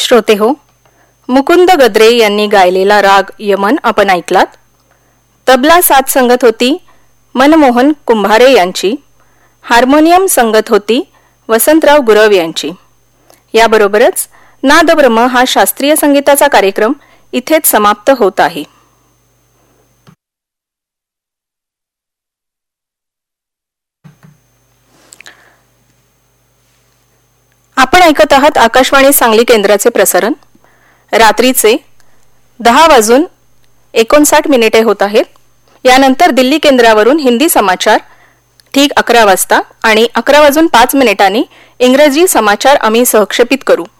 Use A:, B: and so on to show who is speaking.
A: श्रोते हो, मुकुंद गद्रे यांनी गायलेला राग यमन आपण ऐकलात. तबला साथ संगत होती मनमोहन कुंभारे यांची. हार्मोनियम संगत होती वसंतराव गुरव यांची. याबरोबरच नादब्रह्म हा शास्त्रीय संगीताचा कार्यक्रम इथेच समाप्त होत आहे. आपण ऐकत आहात आकाशवाणी सांगली केंद्राचे प्रसारण. रात्रीचे 10:59 होत आहेत. यानंतर दिल्ली केंद्रावरून हिंदी समाचार ठीक 11 वाजता आणि 11:05 इंग्रजी समाचार आम्ही सहक्षेपित करू.